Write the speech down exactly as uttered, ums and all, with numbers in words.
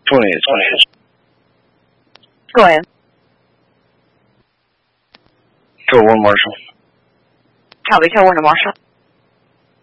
twentieth. twentieth. Go ahead. Code one, Marshall. Copy, code one to Marshall.